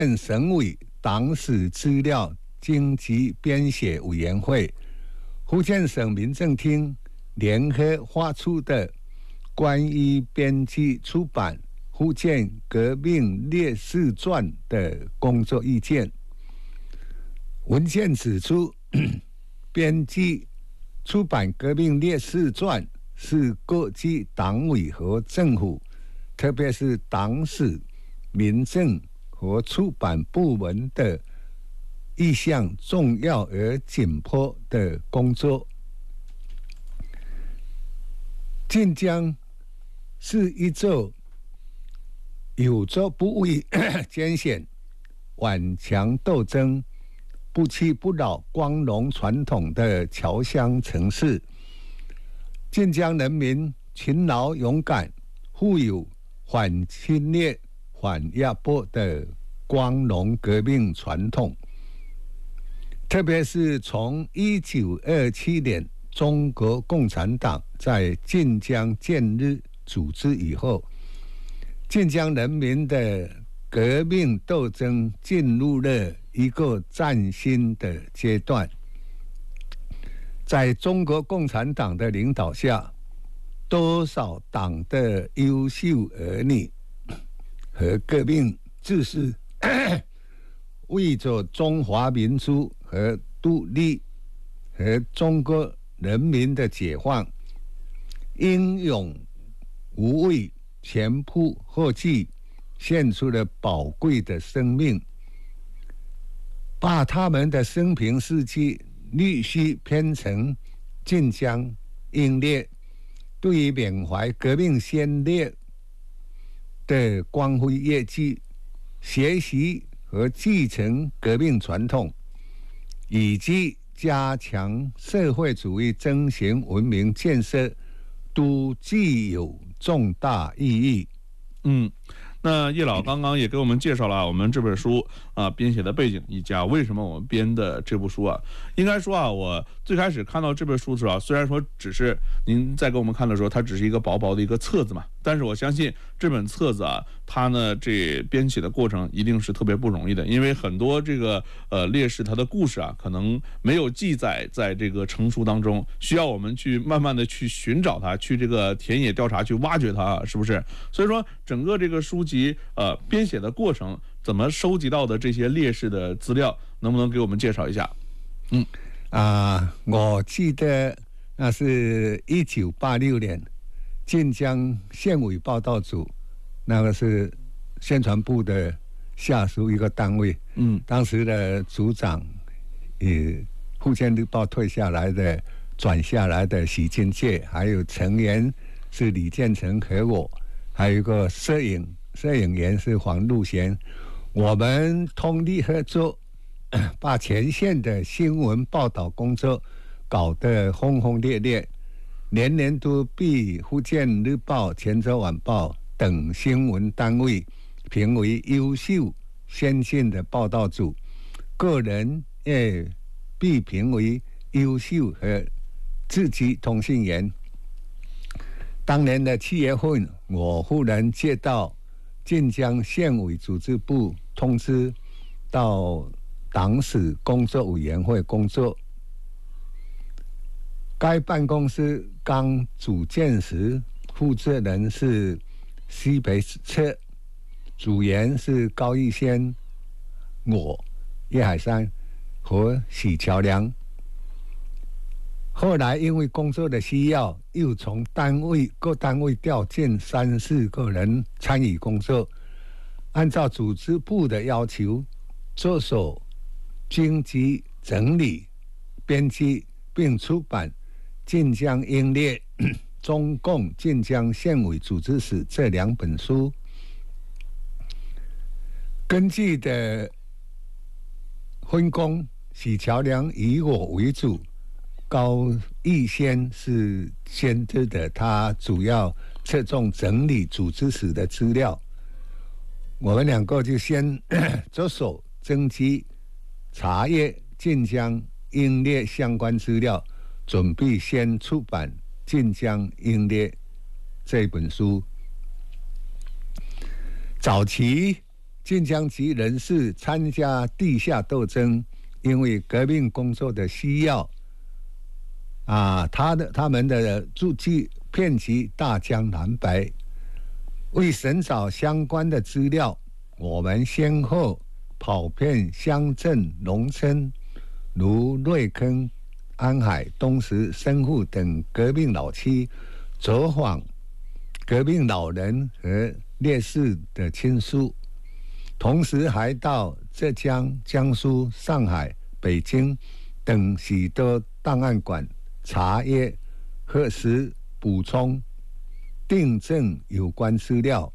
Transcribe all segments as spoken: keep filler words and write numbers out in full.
省委党史资料经集编写委员会、福建省民政厅联合发出的关于编辑出版《福建革命烈士传》的工作意见。文件指出，编辑出版《革命烈士传》是各级党委和政府，特别是党史、民政和出版部门的一项重要而紧迫的工作。晋江是一座有着不畏艰险、顽强斗争、不屈不挠光荣传统的侨乡城市。晋江人民勤劳勇敢，富有反侵略、反压迫的光荣革命传统。特别是从一九二七年中国共产党在晋江建立组织以后，晋江人民的革命斗争进入了一个崭新的阶段。在中国共产党的领导下，多少党的优秀儿女和革命志士为着中华民族和独立和中国人民的解放，英勇无畏，前仆后继，献出了宝贵的生命，把他们的生平事迹陆续编成晋江英烈对于缅怀革命先烈的光辉业绩，学习和继承革命传统，以及加强社会主义振兴文明建设，都具有重大意义。 嗯，那叶老刚刚也给我们介绍了我们这本书啊编写的背景，以及啊为什么我们编的这部书啊。应该说啊，我最开始看到这本书的时候啊，虽然说只是您在给我们看的时候，它只是一个薄薄的一个册子嘛，但是我相信这本册子啊，它呢这编写的过程一定是特别不容易的，因为很多这个呃烈士他的故事啊，可能没有记载在这个成书当中，需要我们去慢慢的去寻找它，去这个田野调查，去挖掘它，是不是？所以说整个这个书籍呃编写的过程，怎么收集到的这些烈士的资料，能不能给我们介绍一下？ 嗯啊、呃，我记得那是一九八六年，晋江县委报道组，那个是宣传部的下属一个单位。嗯，当时的组长，也福建日报退下来的、转下来的许金介，还有成员是李建成和我，还有一个摄影摄影员是黄路贤，我们通力合作，把前线的新闻报道工作搞得轰轰烈烈，年年都被福建日报、泉州晚报等新闻单位评为优秀先进的报道组，个人也被评为优秀和积极通讯员。当年的七月份，我忽然接到晋江县委组织部通知，到党史工作委员会工作。该办公室刚组建时，负责人是西北侧，组员是高玉仙、我、叶海山和许乔良。后来因为工作的需要，又从单位各单位调进三四个人参与工作，按照组织部的要求，着手经集整理、编辑并出版《晋江英烈中共晋江县委组织史》这两本书。根据的分工，许乔良以我为主，高玉仙是监督的，他主要侧重整理组织史的资料。我们两个就先着手征集、查阅晋江英烈相关资料，准备先出版《晋江英烈》这本书。早期晋江籍人士参加地下斗争，因为革命工作的需要，啊，他的他们的足迹遍及大江南北。为寻找相关的资料，我们先后跑遍乡镇、农村，如瑞坑、安海、东石、深户等革命老区，走访革命老人和烈士的亲属，同时还到浙江、江苏、上海、北京等许多档案馆查阅、核实、补充、订正有关资料。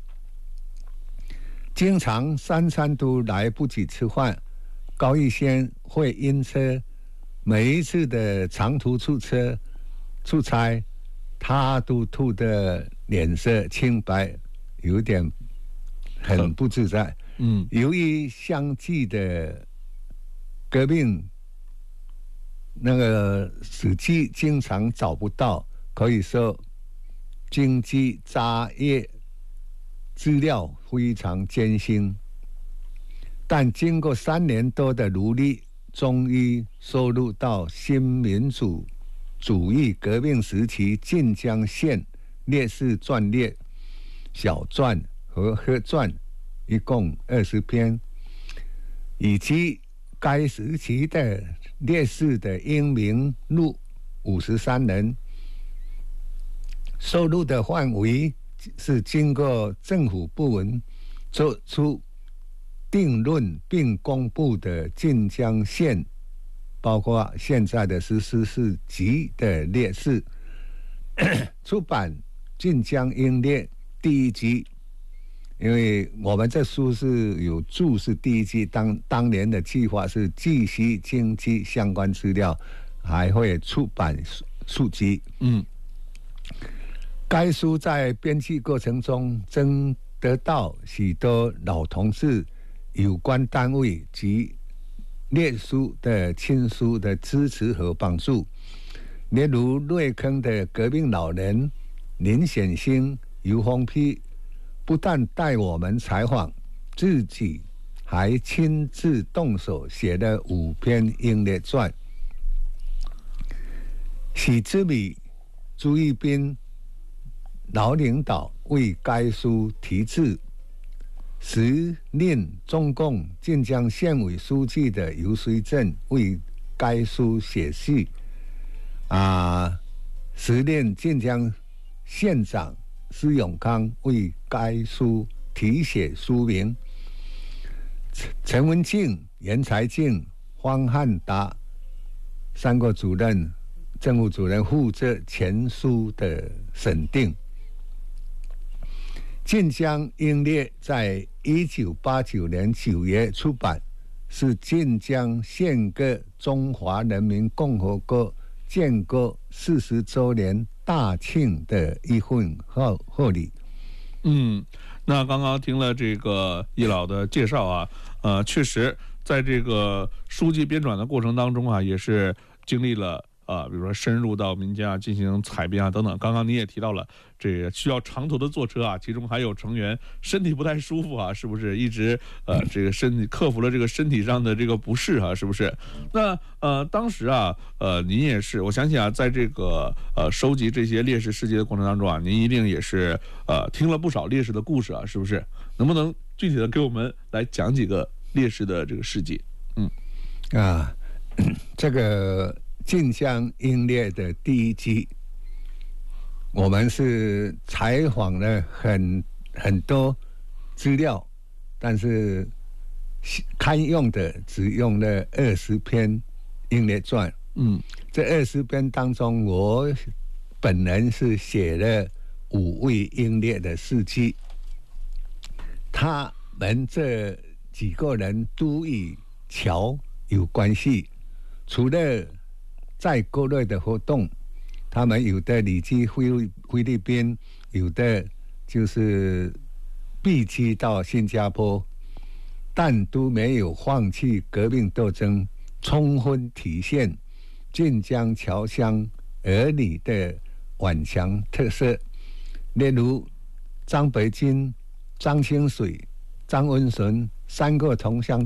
经常三餐都来不及吃饭，高一先会晕车，每一次的长途出车出差，他都吐得脸色青白，有点很不自在。嗯，由于相继的革命那个史记经常找不到，可以说经济查阅资料非常艰辛，但经过三年多的努力，终于收录到新民主主义革命时期晋江县烈士传列、小传和合传，一共二十篇，以及该时期的烈士的英名录五十三人。收录的范围是经过政府部门做出定论并公布的晋江县，包括现在的十四世纪的烈士，出版《晋江英烈》第一集。因为我们这书是有注是第一集，当当年的计划是继续经济相关资料，还会出版书籍。嗯。该书在编辑过程中，征得到许多老同志、有关单位及烈士的亲属的支持和帮助。例如瑞坑的革命老人林显星、尤鸿丕，不但带我们采访，自己还亲自动手写了五篇英烈传。许知米、朱一斌老领导为该书题字，时任中共晋江县委书记的游水镇为该书写序，啊，时任晋江县长施永康为该书题写书名，陈文庆、严才敬、方汉达三个主任、政务主任负责全书的审定。晋江英烈在一九八九年九月出版，是晋江县歌中华人民共和国建国四十周年大庆的一份贺贺礼。 嗯，那刚刚听了这个易老的介绍啊，呃，确实在这个书籍编纂的过程当中啊，也是经历了。啊，比如说深入到民间啊，进行采编啊等等。刚刚你也提到了，这个需要长途的坐车啊，其中还有成员身体不太舒服啊，是不是？一直呃，这个身体克服了这个身体上的这个不适啊，是不是？那呃，当时啊，呃，您也是，我相信啊，在这个呃收集这些烈士事迹的过程当中啊，您一定也是呃听了不少烈士的故事啊，是不是？能不能具体的给我们来讲几个烈士的这个事迹？嗯， 啊，这个。晋江英烈的第一集，我们是采访了很很多资料，但是堪用的只用了二十篇英烈传。嗯，这二十篇当中，我本人是写了五位英烈的事迹，他们这几个人都与侨有关系，除了在国内的活动，他们有的旅居菲菲律宾，有的就是避居到新加坡，但都没有放弃革命斗争，充分体现晋江侨乡儿女的顽强特色。例如张北京、张清水、 张文顺三个同乡